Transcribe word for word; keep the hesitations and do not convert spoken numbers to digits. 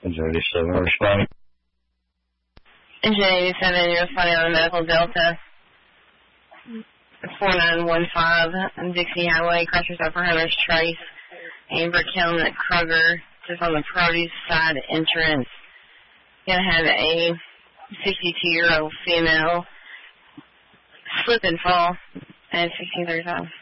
eighty-seven, responding. Engine eighty-seven, you're responding on the medical Delta. four nine one five, Dixie Highway, Crusher's Upper Hunters Trace, Amber Kiln at Kroger, just on the produce side entrance. Gonna have a sixty-two-year-old female slip and fall at sixteen thirty-five.